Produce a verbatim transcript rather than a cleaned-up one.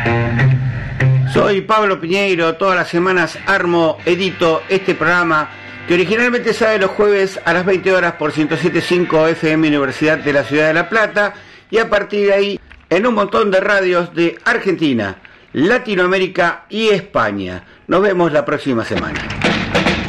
Soy Pablo Piñeiro, todas las semanas armo, edito este programa que originalmente sale los jueves a las veinte horas por ciento siete punto cinco F M Universidad de la Ciudad de La Plata y a partir de ahí en un montón de radios de Argentina, Latinoamérica y España. Nos vemos la próxima semana.